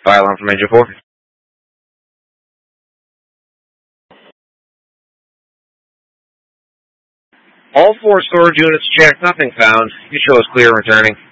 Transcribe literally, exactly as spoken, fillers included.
Fire alarm from engine four. All four storage units checked, nothing found. You show us clear returning.